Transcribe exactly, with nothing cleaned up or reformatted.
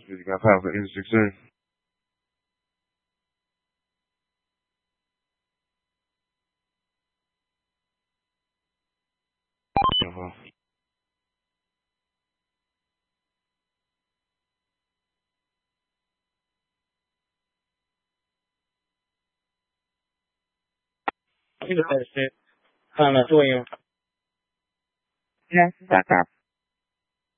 You got power for eight sixteen. Uh-huh. You know that shit. I don't know, two a m. Yes, Doctor